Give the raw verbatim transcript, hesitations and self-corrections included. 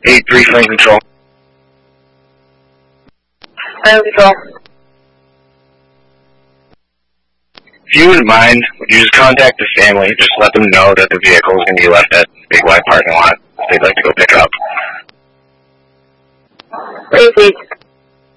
eight three, Flame Control. Flame Control. If you wouldn't mind, would you just contact the family, just let them know that the vehicle is going to be left at Big Y parking lot if they'd like to go pick up. Repeat,